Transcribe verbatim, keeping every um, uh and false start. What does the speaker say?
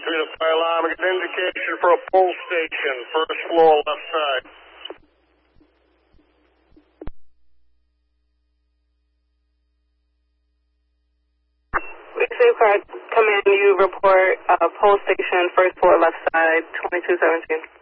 three to fire alarm. I got an indication for a pull station, first floor, left side. Safeguard, come in, you report uh, pole station, first floor, left side, twenty-two seventeen.